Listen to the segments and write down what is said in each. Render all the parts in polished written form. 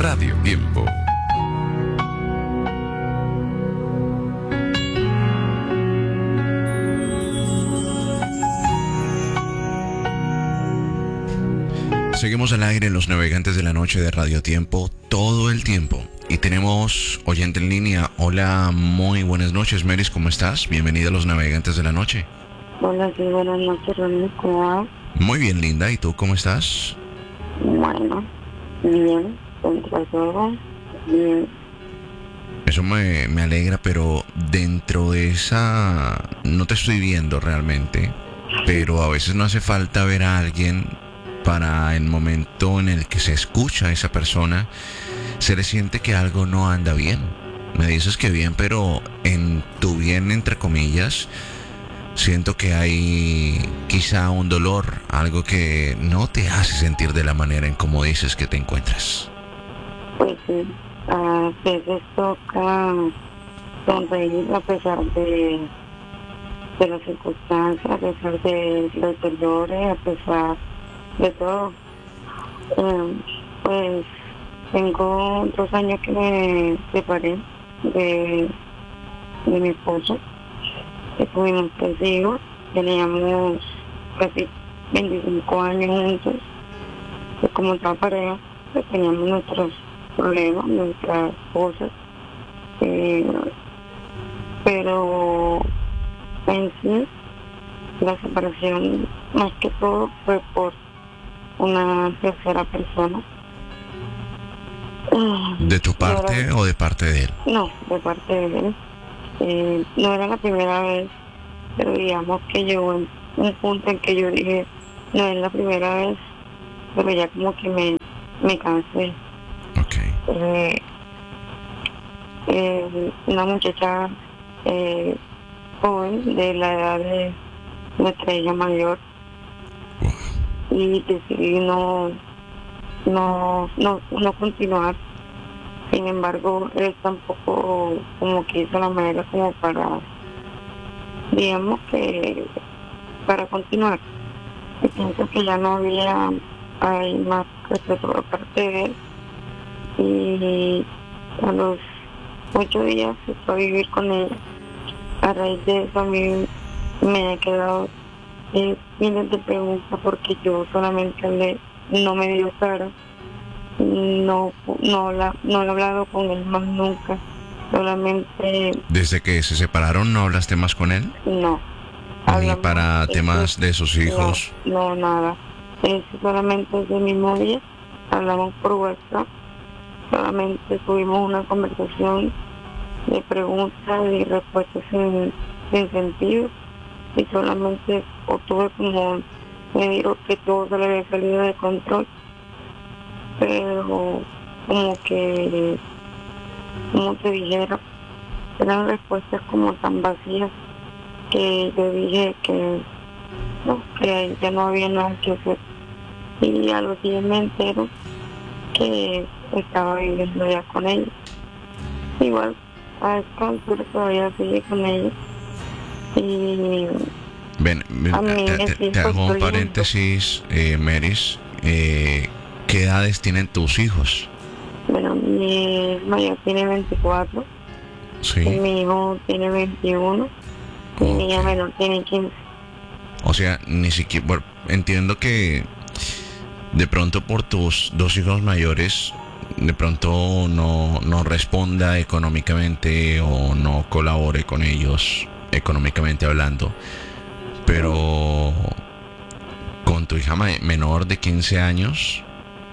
Radio Tiempo. Seguimos al aire en los navegantes de la noche de Radio Tiempo todo el tiempo. Y tenemos oyente en línea. Hola, muy buenas noches, Meris, ¿cómo estás? Bienvenida a los navegantes de la noche. Hola, sí, buenas noches, Ronnie, ¿cómo vas? Muy bien, linda, ¿y tú cómo estás? Bueno, bien, dentro de todo, bien. Eso me alegra, pero dentro de esa... No te estoy viendo realmente, pero a veces no hace falta ver a alguien para el momento en el que se escucha a esa persona, se le siente que algo no anda bien. Me dices que bien, pero en tu bien, entre comillas, siento que hay quizá un dolor, algo que no te hace sentir de la manera en como dices que te encuentras. Pues sí, a veces toca sonreír a pesar de las circunstancias, a pesar de los dolores, a pesar de todo. Pues tengo 2 años que me separé de mi esposo, que tuvimos 3 hijos, teníamos casi 25 años juntos, y como toda pareja, pues teníamos nuestros problemas, nuestras cosas, pero en sí, la separación más que todo fue por una tercera persona. ¿De tu parte o de parte de él? No, de parte de él. No era la primera vez, pero digamos que llegó en un punto en que yo dije, no es la primera vez, pero ya como que me cansé. Okay. Una muchacha joven de la edad de nuestra hija mayor, y decidí no continuar. Sin embargo, él tampoco como que hizo la manera como para, digamos que, para continuar. Y pienso que ya no hay más respeto por parte de él. Y a los 8 días se fue a vivir con ella. A raíz de eso a mí me he quedado miles de preguntas porque yo solamente no me dio cara. No he hablado con él más nunca, solamente... ¿Desde que se separaron no hablaste más con él? No. ¿Ni para temas de sus hijos? No, nada. Solamente ese mismo día hablamos por WhatsApp, solamente tuvimos una conversación de preguntas y respuestas sin sentido, y solamente obtuve me dijo que todo se le había salido de control, pero como te dijera, eran respuestas como tan vacías que yo dije que ya no había nada que hacer. Y a los días me entero que estaba viviendo ya con ella. Igual a esta altura todavía sigue con ella. Y ven, te hago un paréntesis, Meris. ¿Qué edades tienen tus hijos? Bueno, mi mayor tiene 24, sí. Y mi hijo tiene 21, y mi hija menor tiene 15. O sea, ni siquiera... Bueno, entiendo que de pronto por tus 2 hijos mayores, de pronto no responda económicamente o no colabore con ellos económicamente hablando, pero con tu hija menor de 15 años...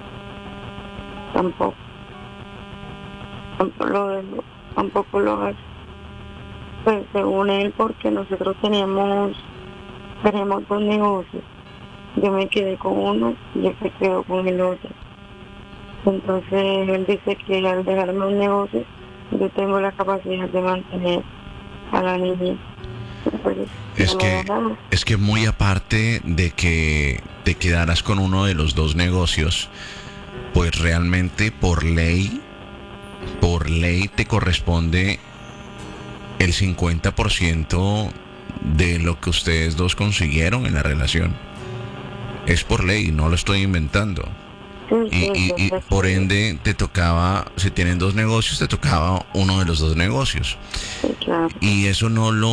Tampoco lo hace. Pues según él, porque nosotros tenemos 2 negocios. Yo me quedé con uno y él se quedó con el otro. Entonces él dice que al dejarme un negocio, yo tengo la capacidad de mantener a la niña. Entonces, es que muy aparte de que te quedaras con uno de los 2 negocios, pues realmente por ley te corresponde el 50% de lo que ustedes 2 consiguieron en la relación. Es por ley, no lo estoy inventando. Sí, Y, sí, y, yo y sé por que, ende te tocaba, si tienen dos negocios, te tocaba uno de los dos negocios. sí, claro. Y eso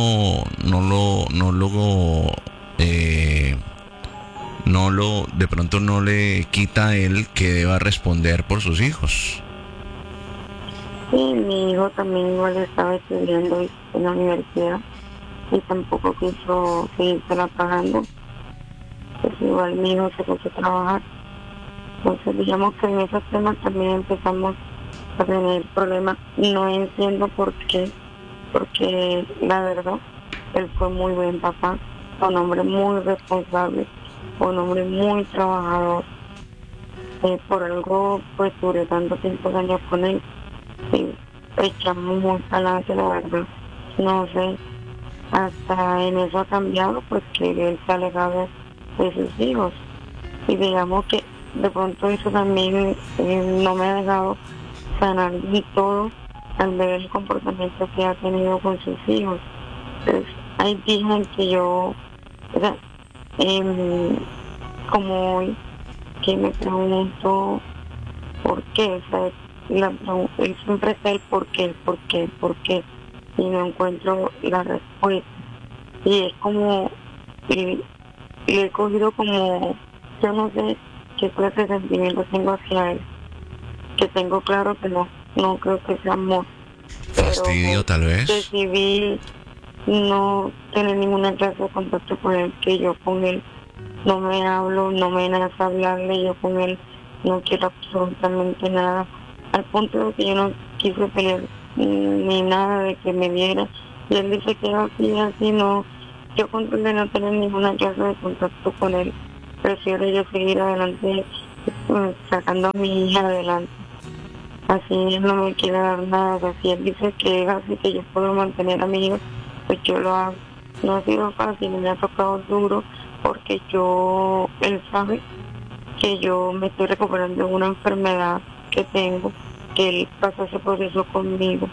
eh, de pronto no le quita a él que deba responder por sus hijos. Sí, mi hijo también igual estaba estudiando en la universidad y tampoco quiso seguirse pagando. Pues igual mi hijo se puso a trabajar. Entonces, digamos que en esos temas también empezamos a tener problemas. No entiendo por qué, porque la verdad, él fue muy buen papá, fue un hombre muy responsable, fue un hombre muy trabajador. Por algo, pues duré tanto tiempo años con él. Sí, echamos muy adelante, la verdad. No sé, hasta en eso ha cambiado, pues que él se ha alejado de sus hijos. Y digamos que de pronto eso también no me ha dejado sanar y todo al ver el comportamiento que ha tenido con sus hijos. Entonces, hay días en que yo, o sea, em, como hoy, que me pregunto por qué, o sea, él siempre está el por qué, y no encuentro la respuesta. Y es como, y le he cogido como, yo no sé qué clase de sentimientos tengo hacia él, que tengo claro que no creo que sea amor, pero Fastidio, tal vez. decidí no tener ninguna clase de contacto con él, que yo con él no me hablo, no me nace hablarle, yo con él no quiero absolutamente nada, al punto de que yo no quise pelear ni nada de que me diera, y él dice que así, así, no, yo con tal de no tener ninguna clase de contacto con él, prefiero yo seguir adelante, sacando a mi hija adelante. Así él no me quiere dar nada, o sea, si él dice que es así que yo puedo mantener a mi hijo, pues yo lo hago. No ha sido fácil, me ha tocado duro, porque él sabe que yo me estoy recuperando de una enfermedad que tengo, que él pasó ese proceso conmigo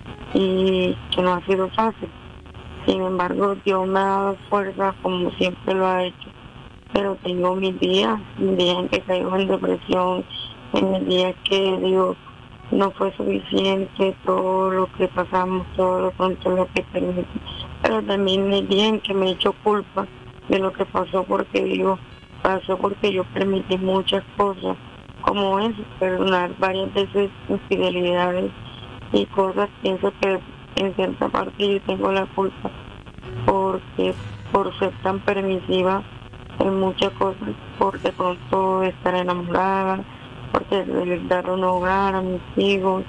y que no ha sido fácil. Sin embargo, Dios me ha dado fuerza como siempre lo ha hecho, pero tengo mis días en que caigo en depresión, en mis días que digo, no fue suficiente todo lo que pasamos, todo lo pronto lo que permití, pero también mis días en que me he hecho culpa de lo que pasó, porque digo, pasó porque yo permití muchas cosas, como eso, perdonar varias veces infidelidades y cosas. Pienso que en cierta parte yo tengo la culpa, porque por ser tan permisiva en muchas cosas, por de pronto estar enamorada, por querer dar un hogar a mis hijos.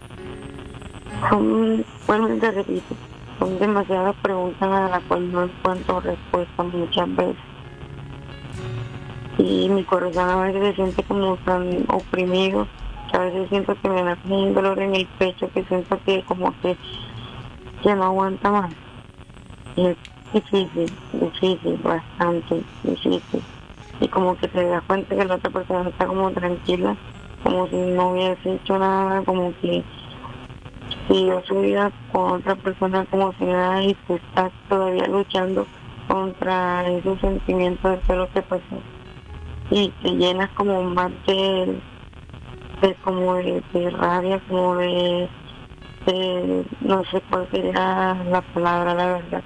Bueno, te repito, son demasiadas preguntas a las cuales no encuentro respuesta muchas veces. Y mi corazón a veces se siente como tan oprimido, que a veces siento que me da como un dolor en el pecho, que siento que como que no aguanta más. Y es difícil, bastante difícil. Y como que te das cuenta que la otra persona está como tranquila, como si no hubiese hecho nada, como que siguió su vida con otra persona como si nada, y tú estás todavía luchando contra esos sentimientos de todo lo que pasó. Y te llenas como más de rabia, como no sé cuál sería la palabra, la verdad.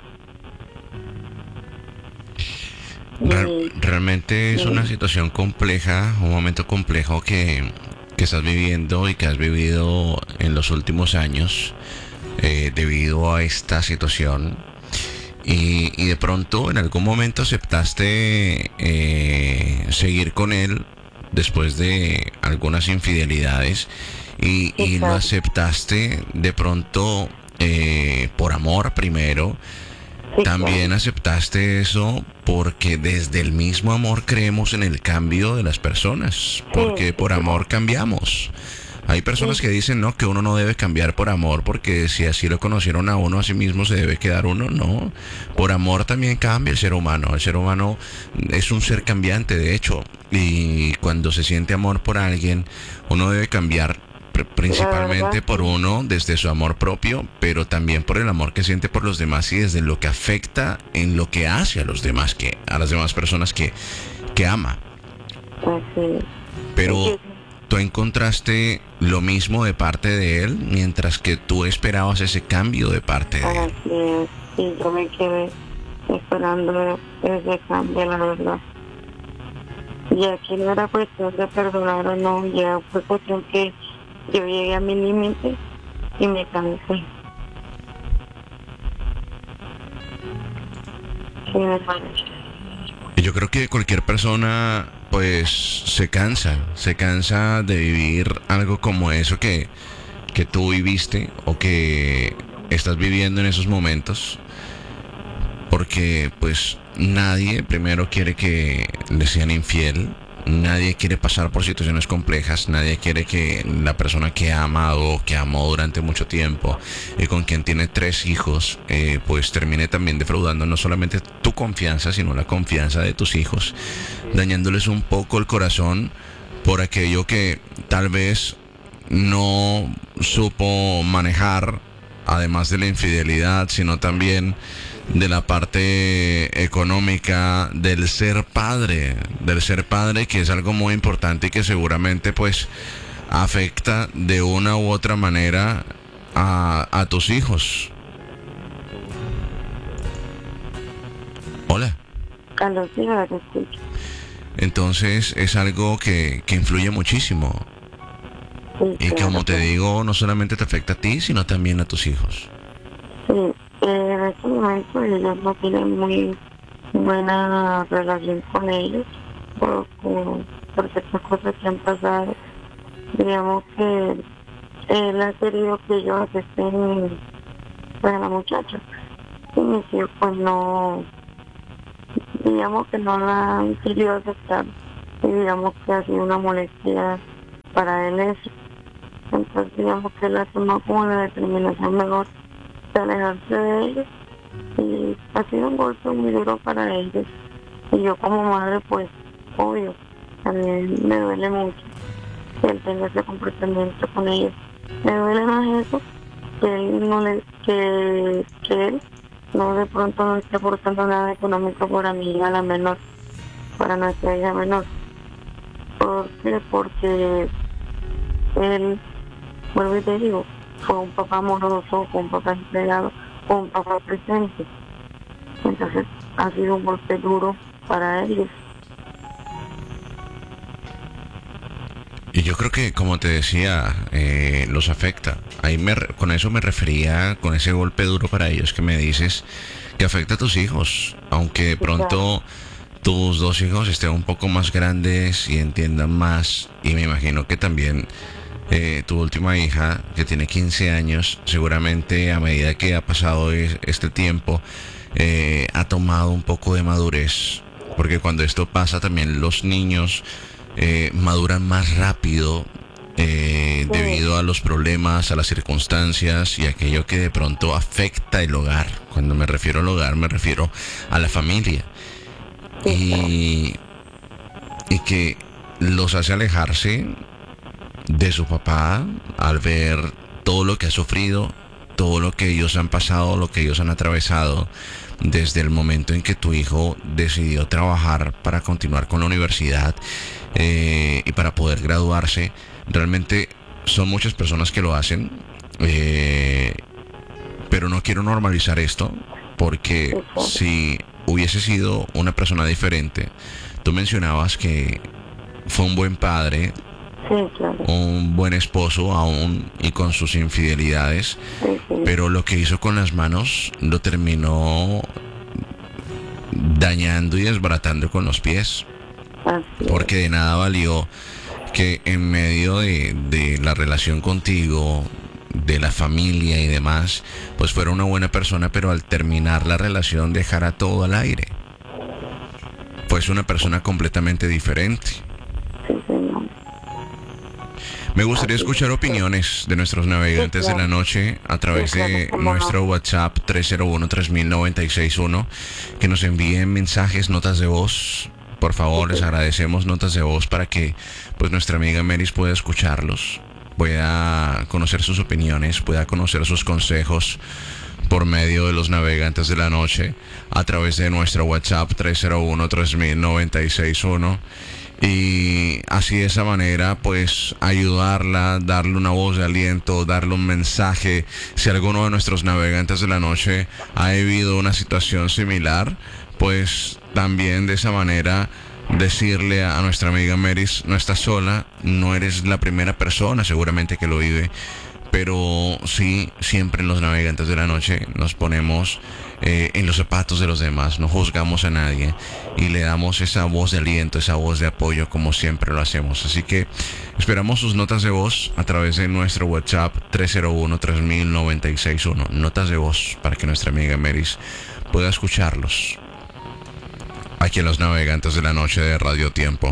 Realmente es una Y situación compleja, un momento complejo que estás viviendo y que has vivido en los últimos años debido a esta situación. Y de pronto en algún momento aceptaste seguir con él después de algunas infidelidades sí, y lo claro, aceptaste de pronto por amor primero. sí, claro, También aceptaste eso porque desde el mismo amor creemos en el cambio de las personas, sí, porque sí, por claro, amor cambiamos. Hay personas sí, que dicen, no, que uno no debe cambiar por amor, porque si así lo conocieron a uno, a sí mismo se debe quedar uno. No, por amor también cambia el ser humano. El ser humano es un ser cambiante, de hecho, y cuando se siente amor por alguien, uno debe cambiar la verdad, principalmente por sí, uno desde su amor propio, pero también por el amor que siente por los demás y desde lo que afecta en lo que hace a los demás, a las demás personas que ama. así. Pero tú encontraste lo mismo de parte de él, mientras que tú esperabas ese cambio de parte de él. Así es, y yo me quedé esperando ese cambio, la verdad. Y aquí no era cuestión de perdonar o no, ya fue cuestión que yo llegué a mi límite y me cansé. Sí, me parece. Y yo creo que cualquier persona pues se cansa de vivir algo como eso que tú viviste o que estás viviendo en esos momentos, porque pues nadie primero quiere que le sean infiel, nadie quiere pasar por situaciones complejas, nadie quiere que la persona que ama o que amó durante mucho tiempo y con quien tiene 3 hijos, pues termine también defraudando no solamente tu confianza, sino la confianza de tus hijos, dañándoles un poco el corazón por aquello que tal vez no supo manejar, además de la infidelidad, sino también de la parte económica del ser padre, que es algo muy importante y que seguramente pues afecta de una u otra manera a tus hijos. Hola. Carlos, sí, ahora te escucho. Entonces es algo que influye muchísimo. Sí, Y claro como te que- digo, no solamente te afecta a ti, sino también a tus hijos. Sí, en este momento ellos no tienen muy buena relación con ellos por ciertas cosas que han pasado. Digamos que él ha querido que ellos acepten pues, a la muchacha. Y mis hijos pues no, digamos que no la han querido aceptar. Y digamos que ha sido una molestia para él eso. Entonces digamos que él ha tomado como la determinación mejor de alejarse de ellos y ha sido un golpe muy duro para ellos. Y yo como madre, pues, obvio, también me duele mucho que él tenga ese comportamiento con ellos. Me duele más eso, que él no le, que él no de pronto no esté aportando nada económico para mi hija, la menor, para nuestra hija menor. ¿Por qué? Porque él, vuelvo y te digo, fue un papá amoroso, fue un papá entregado, fue un papá presente. Entonces ha sido un golpe duro para ellos. Y yo creo que, como te decía, los afecta. Con eso me refería, con ese golpe duro para ellos que me dices, que afecta a tus hijos. Aunque de Sí, claro. pronto tus 2 hijos estén un poco más grandes y entiendan más. Y me imagino que también tu última hija, que tiene 15 años, seguramente a medida que ha pasado este tiempo, ha tomado un poco de madurez. Porque cuando esto pasa también los niños maduran más rápido debido a los problemas, a las circunstancias y aquello que de pronto afecta el hogar. Cuando me refiero al hogar, me refiero a la familia. Y que los hace alejarse de su papá al ver todo lo que ha sufrido, todo lo que ellos han pasado, lo que ellos han atravesado desde el momento en que tu hijo decidió trabajar para continuar con la universidad y para poder graduarse. Realmente son muchas personas que lo hacen, pero no quiero normalizar esto, porque si hubiese sido una persona diferente, tú mencionabas que fue un buen padre, Sí, claro. un buen esposo aún y con sus infidelidades, Sí, sí. pero lo que hizo con las manos lo terminó dañando y desbaratando con los pies, Así es. porque de nada valió que en medio de la relación contigo, de la familia y demás, pues fuera una buena persona, pero al terminar la relación dejara todo al aire. Pues una persona completamente diferente. Sí, señor. Me gustaría escuchar opiniones de nuestros navegantes de la noche a través de nuestro WhatsApp 301-3000-961, que nos envíen mensajes, notas de voz. Por favor, les agradecemos notas de voz para que pues nuestra amiga Meris pueda escucharlos, pueda conocer sus opiniones, pueda conocer sus consejos por medio de los navegantes de la noche a través de nuestro WhatsApp 301-3000-961. y así de esa manera pues ayudarla, darle una voz de aliento, darle un mensaje. Si alguno de nuestros navegantes de la noche ha vivido una situación similar, pues también de esa manera decirle a nuestra amiga Meris: no estás sola, no eres la primera persona seguramente que lo vive, pero sí, siempre en los navegantes de la noche nos ponemos en los zapatos de los demás, no juzgamos a nadie y le damos esa voz de aliento, esa voz de apoyo como siempre lo hacemos. Así que esperamos sus notas de voz a través de nuestro WhatsApp 301-3000-961. Notas de voz para que nuestra amiga Meris pueda escucharlos aquí en los navegantes de la noche de Radio Tiempo.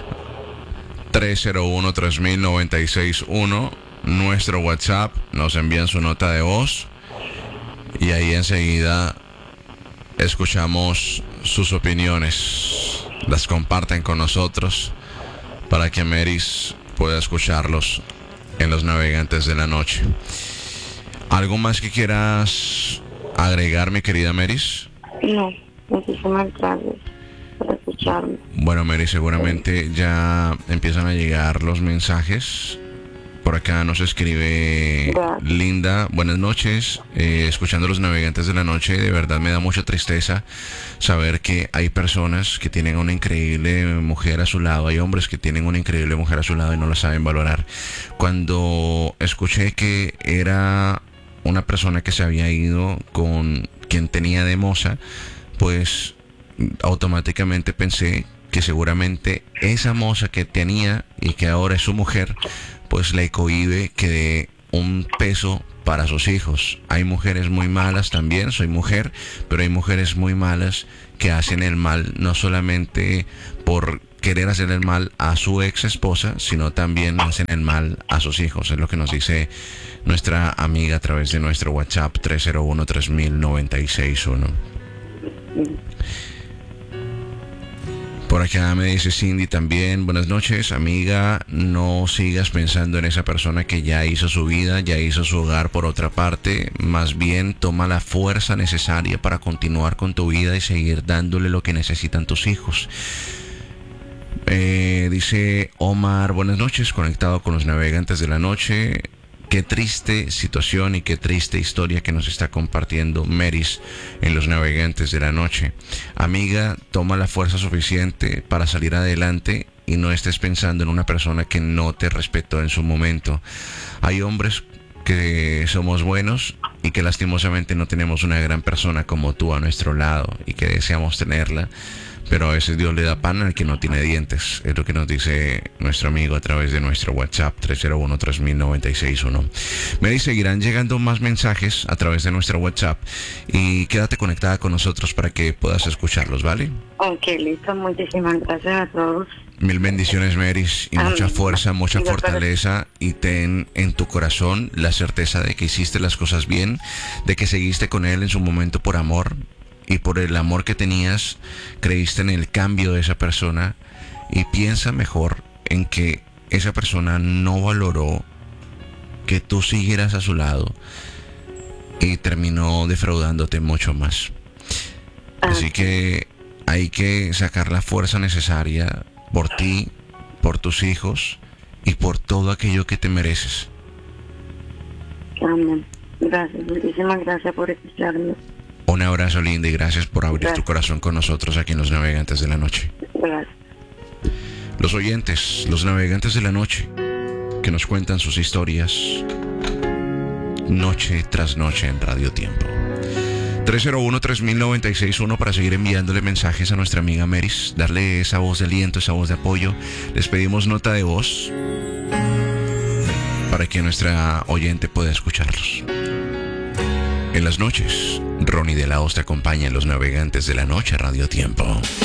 301-3000-961, nuestro WhatsApp. Nos envían su nota de voz y ahí enseguida escuchamos sus opiniones, las comparten con nosotros para que Meris pueda escucharlos en los navegantes de la noche. ¿Algo más que quieras agregar, mi querida Meris? No, muchísimas gracias por escucharme. Bueno, Meris, seguramente ya empiezan a llegar los mensajes. Por acá nos escribe Linda: buenas noches, escuchando los navegantes de la noche. De verdad me da mucha tristeza saber que hay personas que tienen una increíble mujer a su lado, hay hombres que tienen una increíble mujer a su lado y no la saben valorar. Cuando escuché que era una persona que se había ido con quien tenía de moza, pues automáticamente pensé que seguramente esa moza que tenía y que ahora es su mujer, pues le cohíbe que dé un peso para sus hijos. Hay mujeres muy malas también, soy mujer, pero hay mujeres muy malas que hacen el mal no solamente por querer hacer el mal a su ex esposa, sino también hacen el mal a sus hijos. Es lo que nos dice nuestra amiga a través de nuestro WhatsApp 301-3000-961. Por acá me dice Cindy también: buenas noches, amiga, no sigas pensando en esa persona que ya hizo su vida, ya hizo su hogar por otra parte, más bien toma la fuerza necesaria para continuar con tu vida y seguir dándole lo que necesitan tus hijos. Dice Omar: buenas noches, conectado con los navegantes de la noche. Qué triste situación y qué triste historia que nos está compartiendo Meris en los navegantes de la noche. Amiga, toma la fuerza suficiente para salir adelante y no estés pensando en una persona que no te respetó en su momento. Hay hombres que somos buenos y que lastimosamente no tenemos una gran persona como tú a nuestro lado y que deseamos tenerla, pero a veces Dios le da pan al que no tiene dientes. Es lo que nos dice nuestro amigo a través de nuestro WhatsApp 301-3000-961. Me dice: seguirán llegando más mensajes a través de nuestro WhatsApp y quédate conectada con nosotros para que puedas escucharlos, ¿vale? Ok, listo. Muchísimas gracias a todos. Mil bendiciones, Meris, y mucha fuerza, mucha fortaleza, y ten en tu corazón la certeza de que hiciste las cosas bien, de que seguiste con él en su momento por amor. Y por el amor que tenías, creíste en el cambio de esa persona, y piensa mejor en que esa persona no valoró que tú siguieras a su lado y terminó defraudándote mucho más. Así que hay que sacar la fuerza necesaria por ti, por tus hijos y por todo aquello que te mereces. Amén. Gracias, muchísimas gracias por escucharme. Un abrazo, linda, y gracias por abrir tu corazón con nosotros aquí en Los Navegantes de la Noche. Gracias. Los oyentes, los navegantes de la noche, que nos cuentan sus historias noche tras noche en Radio Tiempo. 301-3000-961 para seguir enviándole mensajes a nuestra amiga Meris, darle esa voz de aliento, esa voz de apoyo. Les pedimos nota de voz para que nuestra oyente pueda escucharlos. En las noches, Ronnie de la Hoz te acompaña en Los Navegantes de la Noche, Radio Tiempo.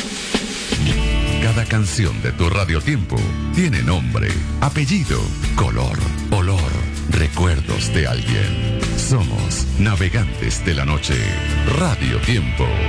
Cada canción de tu Radio Tiempo tiene nombre, apellido, color, olor, recuerdos de alguien. Somos Navegantes de la Noche, Radio Tiempo.